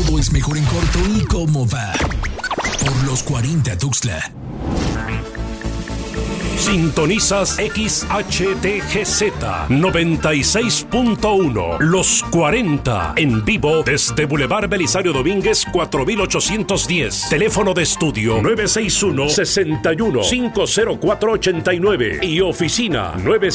Todo es mejor en corto y cómo va. Por los 40 Tuxtla. Sintonizas XHTGZ 96.1 Los 40 en vivo desde Boulevard Belisario Domínguez 4810. Teléfono de estudio 961-61-50489 y oficina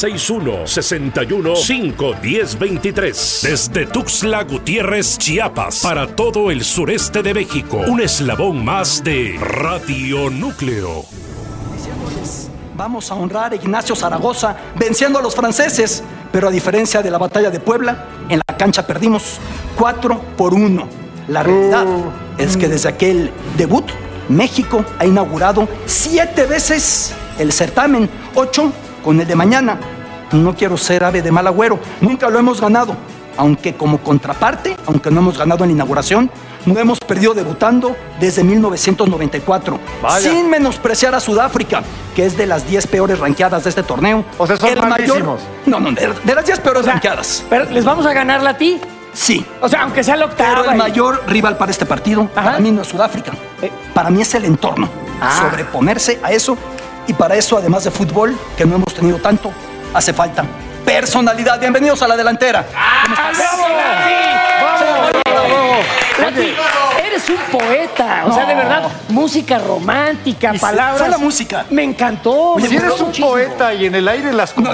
961-61-51023. Desde Tuxtla Gutiérrez, Chiapas, para todo el sureste de México. Un eslabón más de Radio Núcleo. Vamos a honrar a Ignacio Zaragoza venciendo a los franceses, pero a diferencia de la batalla de Puebla, en la cancha perdimos 4-1. La realidad es que desde aquel debut, México ha inaugurado 7 veces el certamen, 8 con el de mañana. No quiero ser ave de mal agüero, nunca lo hemos ganado, aunque como contraparte, aunque no hemos ganado en la inauguración, no hemos perdido debutando desde 1994. Vaya. Sin menospreciar a Sudáfrica, que es de las 10 peores ranqueadas de este torneo. O sea, son malísimos. No, de las 10 peores ranqueadas. ¿Pero les vamos a ganar a ti? Sí. O sea, aunque sea la octava. Pero el mayor rival para este partido, para mí no es Sudáfrica. Para mí es el entorno. Sobreponerse a eso. Y para eso, además de fútbol, que no hemos tenido tanto, hace falta personalidad. Bienvenidos a la delantera. ¡Bravo, Lati! ¡Vamos! Lati, eres un poeta. O sea, de verdad, música romántica, palabras. Fue la música. Me encantó. Si eres un poeta y en el aire las... No.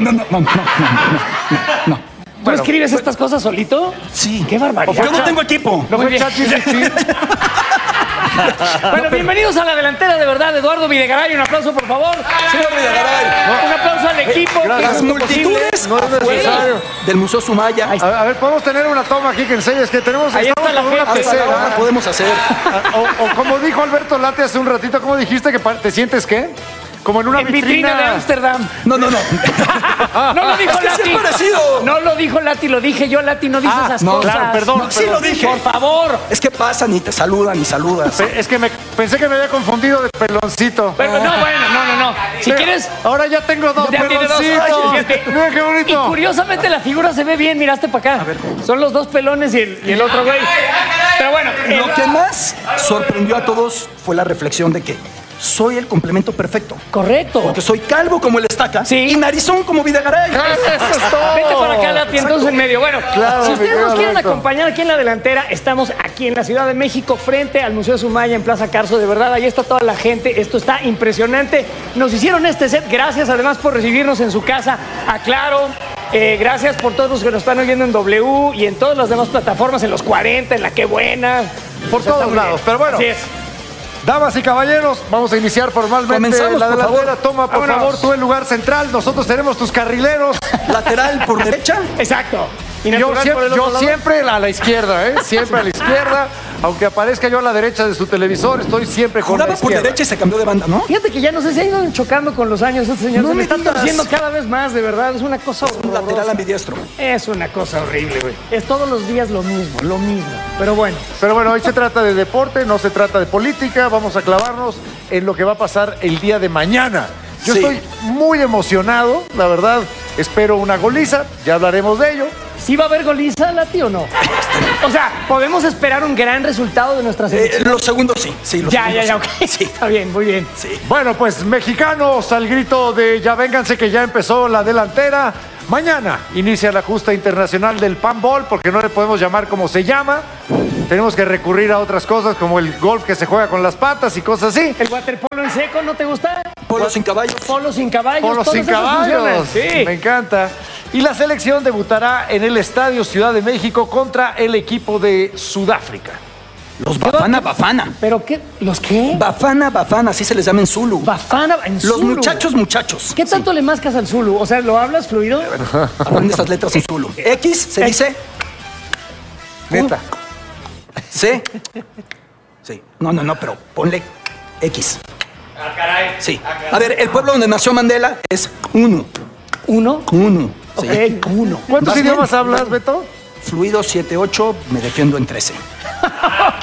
¿Tú escribes estas cosas solito? Sí. ¡Qué barbaridad! Yo no tengo equipo. No fue Bueno, bienvenidos a la delantera, de verdad, Eduardo Videgaray. Un aplauso, por favor. Señor Videgaray. Un aplauso al equipo. Las multitudes no es necesario. Del Museo Sumaya. A ver, podemos tener una toma aquí que enseñes que tenemos. Ahí está la una gente. pecera. Podemos hacer. O como dijo Alberto Late hace un ratito, ¿cómo dijiste que te sientes qué? Como en una vitrina de Ámsterdam. No. No lo dijo Es que Lati. sí es parecido. No lo dijo Lati, lo dije yo. Lati no dice esas cosas. Claro, perdón. No, sí lo dije. Por favor. Es que pasan y te saludan y saludas. Es que pensé que me había confundido de peloncito. Pero no. Si quieres... Ahora ya tengo dos Ya tiene dos. peloncitos. Ay, Mira qué bonito. Y curiosamente la figura se ve bien. Miraste para acá. A ver. Son los dos pelones y el otro güey. Pero bueno. Lo que más sorprendió a todos fue la reflexión de que soy el complemento perfecto. Correcto. Porque soy calvo como el Estaca Sí. y narizón como Videgaray. Eso es todo. Vete para acá, Lati, entonces en medio. Bueno, Claro, si mi ustedes querido nos quieren Alberto. acompañar aquí en la delantera, estamos aquí en la Ciudad de México, frente al Museo Sumaya, en Plaza Carso. De verdad, ahí está toda la gente. Esto está impresionante. Nos hicieron este set. Gracias, además, por recibirnos en su casa. Aclaro. Gracias por todos los que nos están oyendo en W y en todas las demás plataformas, en los 40, en la Que Buena. Por Está todos muy lados. bien. Pero bueno. Así es. Damas y caballeros, vamos a iniciar formalmente Comenzamos, la por delantera. favor. Toma, por Vámonos. favor, tú el lugar central. Nosotros tenemos tus carrileros. Lateral por derecha. Exacto. Y Yo natural por el otro lado. siempre a la izquierda, ¿eh? Siempre a la izquierda. Aunque aparezca yo a la derecha de su televisor, estoy siempre con la Jugaba por izquierda. derecha y se cambió de banda, ¿no? Fíjate que ya no sé, se ha ido chocando con los años este señor. No Se me me está digas. torciendo cada vez más, de verdad. Es una cosa Un lateral ambidiestro. Es una cosa horrible, güey. Es todos los días lo mismo. Pero bueno. Pero bueno, hoy se trata de deporte, no se trata de política. Vamos a clavarnos en lo que va a pasar el día de mañana. Yo Sí. estoy muy emocionado, la verdad. Espero una goliza, ya hablaremos de ello. ¿Sí va a haber goliza, Lati, o no? O sea, ¿podemos esperar un gran resultado de nuestra selección? Los segundos sí. Sí, los Ya, segundos ok. sí. Está bien, muy bien. Sí. Bueno, pues mexicanos al grito de ya vénganse que ya empezó la delantera. Mañana inicia la justa internacional del panball, porque no le podemos llamar como se llama. Tenemos que recurrir a otras cosas como el golf que se juega con las patas y cosas así. ¿El waterpolo en seco no te gusta? Polo sin caballos. Polo sin caballos. Polos todos sin esos funcionan. caballos. Sí. Me encanta. Y la selección debutará en el Estadio Ciudad de México contra el equipo de Sudáfrica. Los Bafana. ¿Pero qué? ¿Los qué? Bafana, así se les llama en Zulu. Bafana en Los Zulu. muchachos. ¿Qué tanto le mascas al Zulu? O sea, ¿lo hablas fluido? Aprende estas letras en Zulu. X se dice Neta. C. Sí. No, pero ponle X. Sí. A ver, el pueblo donde nació Mandela es uno. ¿Uno? Sí. Ok, uno. ¿Cuántos ¿Vas idiomas bien? hablas, Beto? Fluido 7, 8, me defiendo en 13. Ok,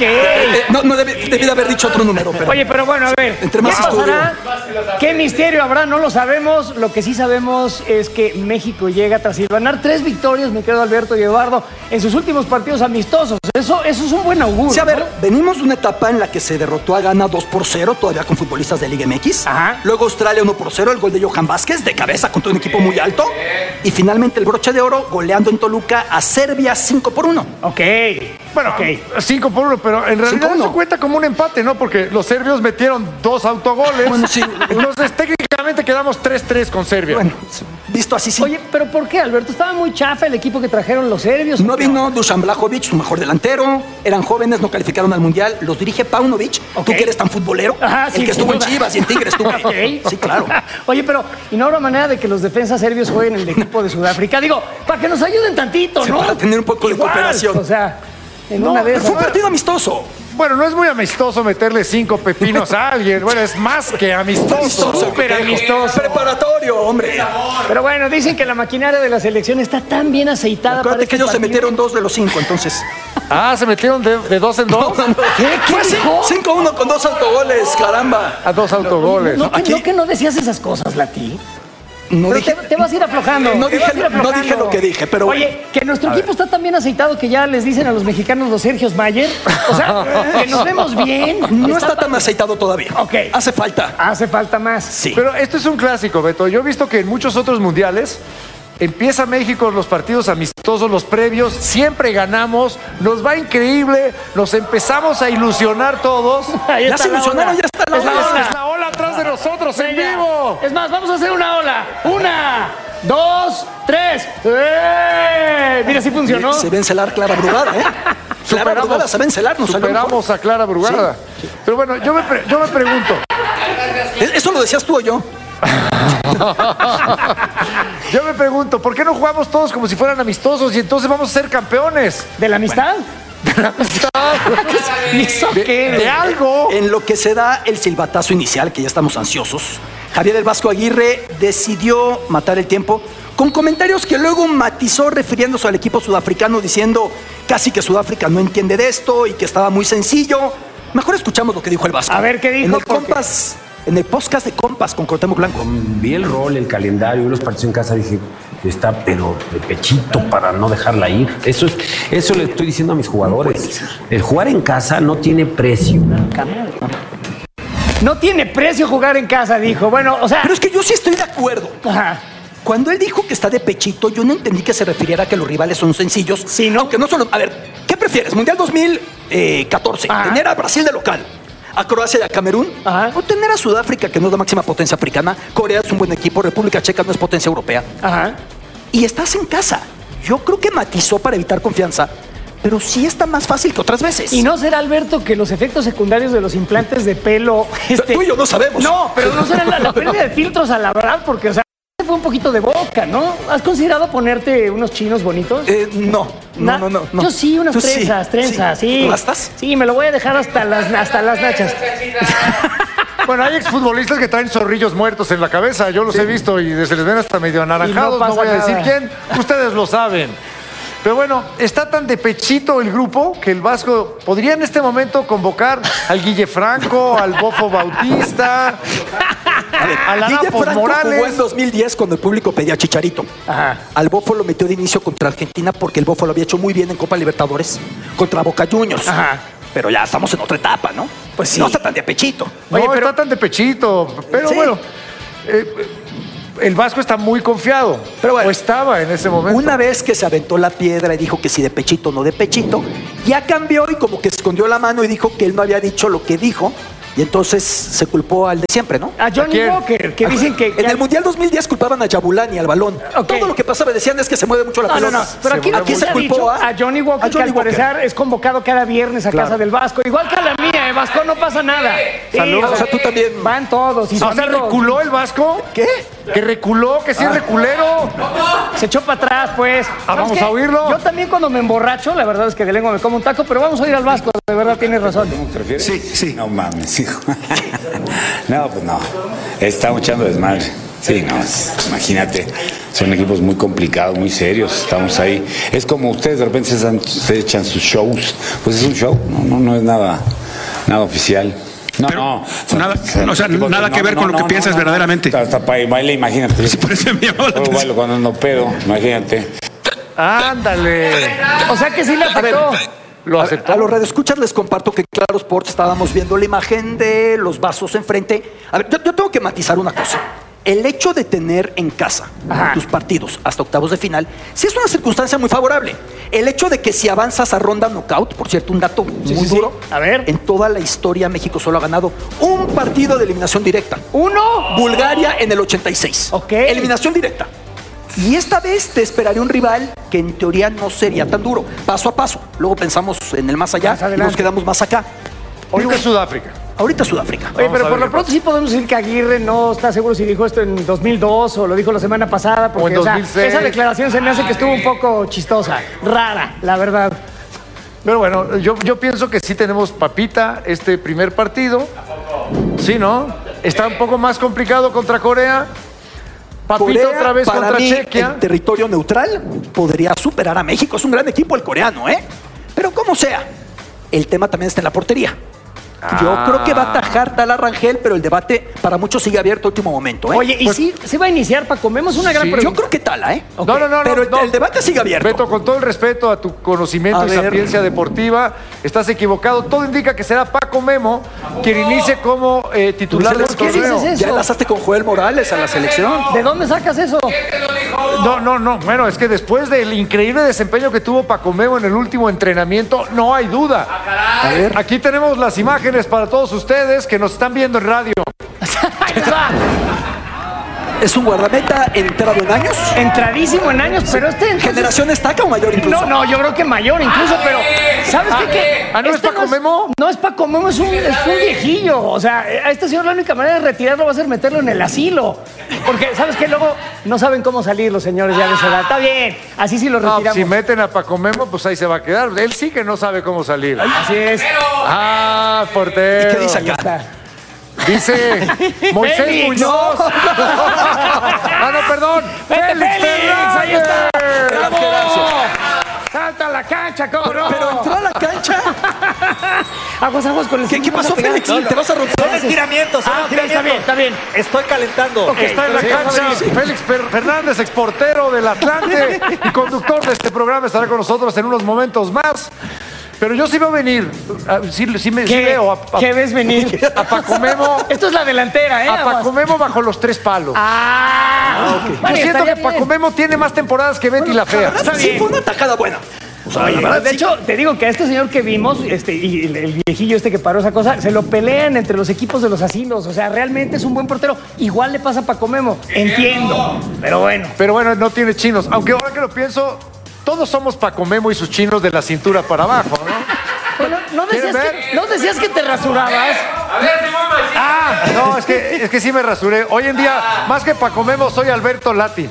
No debí de haber dicho otro número, pero... Oye, pero bueno, a ver, Entre más ¿qué pasará? ¿Qué misterio habrá? No lo sabemos. Lo que sí sabemos es que México llega tras ganar 3 victorias, mi querido Alberto y Eduardo, en sus últimos partidos amistosos. Eso es un buen augurio. Sí, a ver, ¿no? venimos de una etapa en la que se derrotó a Ghana 2-0, todavía con futbolistas de Liga MX. Ajá. Luego Australia 1-0, el gol de Johan Vázquez, de cabeza contra un equipo muy alto. Y finalmente el broche de oro, goleando en Toluca a Serbia 5-1. Ok. Bueno, 5-1, pero en realidad 5-1. eso cuenta como un empate, ¿no? Porque los serbios metieron 2 autogoles. Bueno, sí. Entonces, técnicamente quedamos 3-3 con Serbia. Bueno, visto así, sí. Oye, pero ¿por qué, Alberto? Estaba muy chafa el equipo que trajeron los serbios. No vino Dusan Vlahovic, su mejor delantero. Eran jóvenes, no calificaron al Mundial. Los dirige Paunovic. Ok. Tú que eres tan futbolero. Ajá, sí, el que sin estuvo en duda. Chivas y en Tigres estuvo. Ok. Sí, claro. Oye, pero ¿y no habrá manera de que los defensas serbios jueguen en el equipo de Sudáfrica? Digo, para que nos ayuden tantito, Sí, ¿no? para tener un poco de cooperación. O sea, en una de esas. Fue un partido amistoso. Bueno, no es muy amistoso meterle 5 pepinos a alguien. Bueno, es más que amistoso. Súper amistoso. Preparatorio, hombre. Pero bueno, dicen que la maquinaria de la selección está tan bien aceitada. Acuérdate para que este ellos se partido. metieron 2 de los 5, entonces. Ah, ¿se metieron de 2 en 2? ¿Qué Fue dijo? 5-1 con 2 autogoles, caramba. A 2 autogoles. No, Aquí- no que no decías esas cosas, Lati. No Pero dije, te vas a ir aflojando. No te dije- vas a ir no aflojando. dije lo que dije, pero Oye, que nuestro equipo está tan bien aceitado que ya les dicen a los mexicanos los Sergios Mayer. O sea, que nos vemos bien. no está tan aceitado todavía. Ok. Hace falta. Hace falta más. Sí. Pero esto es un clásico, Beto. Yo he visto que en muchos otros mundiales empieza México los partidos amistosos, los previos, siempre ganamos, nos va increíble, nos empezamos a ilusionar todos. Ahí Ya está se la ilusionaron, ola. ya está la Es ola. Es la ola atrás de nosotros en Venga. vivo. Es más, vamos a hacer una ola. 1, 2, 3. ¡Eh! Mira, sí funcionó. Se ve encelar Clara Brugada, ¿eh? Clara Brugada se ve encelar, nos salió mejor. Superamos a Clara Brugada. Pero bueno, yo me pregunto, ¿Eso lo decías tú o yo? ¿por qué no jugamos todos como si fueran amistosos y entonces vamos a ser campeones? ¿De la amistad? ¿Y eso qué? De algo. En lo que se da el silbatazo inicial, que ya estamos ansiosos, Javier El Vasco Aguirre decidió matar el tiempo con comentarios que luego matizó refiriéndose al equipo sudafricano diciendo casi que Sudáfrica no entiende de esto y que estaba muy sencillo. Mejor escuchamos lo que dijo El Vasco. A ver, ¿qué dijo? En el Porque- Compas, en el podcast de Compas con Cuauhtémoc Blanco. Vi el rol, el calendario, los partidos en casa, dije, está pero de pechito para no dejarla ir. Eso le estoy diciendo a mis jugadores. El jugar en casa no tiene precio. No tiene precio jugar en casa, dijo. Bueno, o sea. Pero es que yo sí estoy de acuerdo. Ajá. Cuando él dijo que está de pechito, yo no entendí que se refiriera a que los rivales son sencillos. Sí, ¿no? Aunque no solo... A ver, ¿qué prefieres? Mundial 2014. Ajá. ¿Tener a Brasil de local? ¿A Croacia y a Camerún? Ajá. ¿O tener a Sudáfrica, que no es la máxima potencia africana? Corea es un buen equipo. República Checa no es potencia europea. Ajá. Y estás en casa. Yo creo que matizó para evitar confianza, pero sí está más fácil que otras veces. ¿Y no será, Alberto, que los efectos secundarios de los implantes de pelo... Tú y yo no sabemos. No, pero no será la pérdida de filtros al hablar, porque, o sea, fue un poquito de boca, ¿no? ¿Has considerado ponerte unos chinos bonitos? No. Yo sí, unas Tú sí, trenzas, sí. ¿Rastas? Sí, me lo voy a dejar hasta las nachas. Bueno, hay exfutbolistas que traen zorrillos muertos en la cabeza. Yo los he visto y se les ven hasta medio anaranjados. Y no No, pasa voy a decir nada. quién. Ustedes lo saben. Pero bueno, está tan de pechito el grupo que el Vasco podría en este momento convocar al Guille Franco, al Bofo Bautista, al Guille Arapos Franco jugó en Morales. 2010 cuando el público pedía Chicharito. Ajá. Al Bofo lo metió de inicio contra Argentina porque el Bofo lo había hecho muy bien en Copa Libertadores contra Boca Juniors. Ajá. Pero ya estamos en otra etapa, ¿no? Pues sí. No está tan de pechito. No, Oye, pero- está tan de pechito. Pero Sí. bueno, el Vasco está muy confiado. Pero bueno, o estaba en ese momento. Una vez que se aventó la piedra y dijo que si de pechito no de pechito, ya cambió y como que escondió la mano y dijo que él no había dicho lo que dijo. Y entonces se culpó al de siempre, ¿no? A Johnny quién? Walker, que dicen que... En el Mundial 2010 culpaban a Yabulani, al balón. Ok. Todo lo que pasaba decían es que se mueve mucho la No, no, pelota. no. Pero aquí, Aquí se ha culpó dicho a Johnny Walker, que al parecer es convocado cada viernes a casa del Vasco. Igual que a la mía, Vasco, no pasa nada. Sí, Saludos. O sea, tú también. Van todos. Y O sus sea, amigos. ¿reculó el Vasco? ¿Qué? Que reculó, que sí es reculero. Se echó para atrás, pues. ¿Sabes vamos qué? a oírlo. Yo también cuando me emborracho, la verdad es que de lengua me como un taco, pero vamos a ir al Vasco, de verdad tienes razón. Sí. No mames, hijo. No, pues no. Estamos echando desmadre. Sí, no, imagínate, son equipos muy complicados, muy serios, estamos ahí. Es como ustedes de repente se echan sus shows, pues es un show, no es nada oficial. Nada que ver con lo que piensas verdaderamente. Hasta para baile, imagínate. Sí, por eso me llamó la atención. Bailo cuando ando pedo, imagínate. Ándale. O sea que sí le afectó. Lo aceptó. A los radioescuchas les comparto que en Claro Sports estábamos viendo la imagen de los vasos enfrente. A ver, yo tengo que matizar una cosa. El hecho de tener en casa tus partidos hasta octavos de final, sí es una circunstancia muy favorable. El hecho de que si avanzas a ronda knockout, por cierto, un dato muy duro. A ver. En toda la historia México solo ha ganado un partido de eliminación directa. ¿Uno? Bulgaria en el 86. Ok. Eliminación directa. Y esta vez te esperaría un rival que en teoría no sería tan duro. Paso a paso. Luego pensamos en el más allá y nos quedamos más acá. Ahorita es Sudáfrica. Ahorita Sudáfrica. Oye, pero por lo pronto sí podemos decir que Aguirre no está seguro si dijo esto en 2002 o lo dijo la semana pasada. Porque, o en 2006. Esa declaración se me hace que estuvo un poco chistosa, rara, la verdad. Pero bueno, yo pienso que sí tenemos papita este primer partido. Sí, ¿no? Está un poco más complicado contra Corea. Papita Corea, otra vez para contra mí, Chequia. en territorio neutral podría superar a México. Es un gran equipo el coreano, ¿eh? Pero como sea, el tema también está en la portería. Yo creo que va a atajar Tala Rangel, pero el debate para muchos sigue abierto a último momento, ¿eh? Oye, ¿y si se va a iniciar, Paco? Vemos una gran pregunta. Yo creo que Tala, ¿eh? No, Pero no. el debate sigue abierto. Beto, con todo el respeto a tu conocimiento A y ver. sapiencia deportiva, estás equivocado. Todo indica que será Paco Memo quien inicie como titular del ¿Por qué torneo. dices eso? Ya enlazaste con Joel Morales a la selección. ¿De dónde sacas eso? No. Bueno, es que después del increíble desempeño que tuvo Paco Memo en el último entrenamiento, no hay duda. A ver. Aquí tenemos las imágenes para todos ustedes que nos están viendo en radio. Es un guardameta entrado en años. Entradísimo en años, pero entonces... ¿Generación estaca o mayor incluso? No, yo creo que mayor incluso, pero ¿sabes qué? ¿no es Paco Memo? No es Paco Memo, es un viejillo. O sea, a este señor la única manera de retirarlo va a ser meterlo en el asilo. Porque, ¿sabes qué? Luego no saben cómo salir los señores ya de esa edad. Está bien, así sí lo No, retiramos. si meten a Paco Memo, pues ahí se va a quedar. Él sí que no sabe cómo salir. Así es. Ah, portero. ¿Y qué dice Ahí acá? está. Dice Moisés Félix. Muñoz. Ah, no, perdón. Félix, ahí está. ¡Bravo! Salta a la cancha, cabrón. Pero entró a la cancha. Aguas con el ¿Qué pasó, Félix? ¿Te vas a romper? Son estiramientos, son estiramientos. Está bien. Estoy calentando. Está en la cancha Félix Fernández, exportero del Atlante y conductor de este programa, estará con nosotros en unos momentos más. Pero yo sí veo venir, sí veo ¿Qué ves venir? a Paco Memo. Esto es la delantera, ¿eh? A Paco Memo bajo los 3 palos. Yo siento que Paco Memo tiene más temporadas que Betty la Fea. Está Sí, bien. fue una tajada buena. O sea, Oye, la verdad, de sí. hecho, te digo que a este señor que vimos, y el viejillo que paró esa cosa, se lo pelean entre los equipos de los asilos. O sea, realmente es un buen portero. Igual le pasa a Paco Memo. Entiendo. Pero bueno. Pero bueno, no tiene chinos. Aunque ahora que lo pienso, todos somos Paco Memo y sus chinos de la cintura para abajo, ¿no? Bueno, ¿Quieren ver? ¿no decías que te rasurabas? No, es que sí me rasuré. Hoy en día, más que Paco Memo, soy Alberto Lati.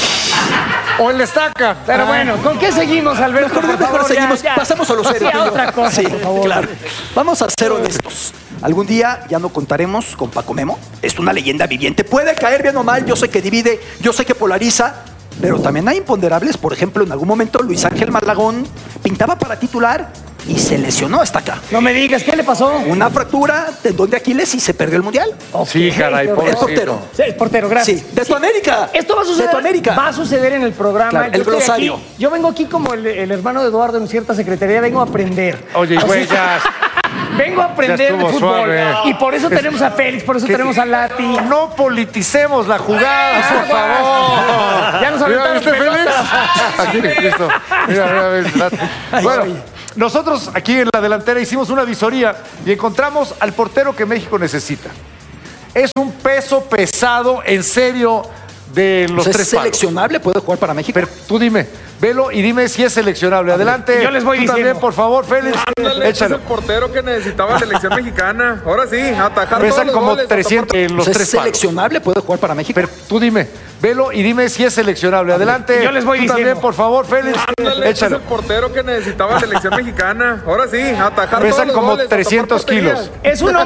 O el Estaca. Pero bueno, ¿con qué seguimos, Alberto? Mejor seguimos. Ya. Pasamos a lo serio. Sí, a otra cosa, Sí, por favor. claro. Vamos a ser honestos. Algún día ya no contaremos con Paco Memo. Es una leyenda viviente. Puede caer bien o mal. Yo sé que divide, yo sé que polariza. Pero también hay imponderables. Por ejemplo, en algún momento Luis Ángel Malagón pintaba para titular y se lesionó hasta acá. No me digas, ¿qué le pasó? Una fractura, tendón de Aquiles y se perdió el Mundial. Sí, caray, qué pobrecito. Es portero. Sí, es portero, gracias. Sí, de tu América. Esto va a suceder. De tu América. Va a suceder en el programa. Claro, Yo el estoy glosario. aquí. Yo vengo aquí como el hermano de Eduardo en cierta secretaría. Vengo a aprender. Oye, güey, ya. Vengo a aprender Ya de estuvo fútbol. suave. Y por eso tenemos a Félix, por eso tenemos a Lati. No politicemos la jugada, por favor. Ya nos Mira, aventaron ¿viste, Félix? pelotas. Aquí, listo. Mira. Bueno, nosotros aquí en la delantera hicimos una visoría y encontramos al portero que México necesita. Es un peso pesado, en serio, de los ¿Es 3 palos. seleccionable? ¿Puede jugar para México? Pero tú dime, velo y dime si es seleccionable. Adelante. Yo les voy tú diciendo. también, por favor, Félix. Ándale, es Échalo. el portero que necesitaba selección mexicana. Ahora sí, atajar Pesan todos los como goles, 300 en los ¿Es 3 palos. seleccionable? ¿Puede jugar para México? Pero tú dime, velo y dime si es seleccionable. Adelante. Yo les voy tú diciendo. también, por favor, Félix. Ándale, es Échalo. el portero que necesitaba selección mexicana. Ahora sí, atajar todos Pesan los como goles, 300 tapar porterías. kilos. Es un